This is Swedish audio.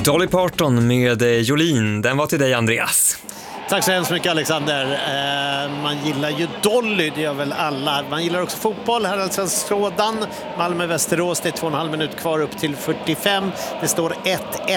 Dolly Parton med Jolene, den var till dig Andreas. Tack så hemskt mycket Alexander. Man gillar ju Dolly, det gör väl alla. Man gillar också fotboll, här alltså sådan. Malmö-Västerås, det är 2,5 minut kvar upp till 45. Det står 1-1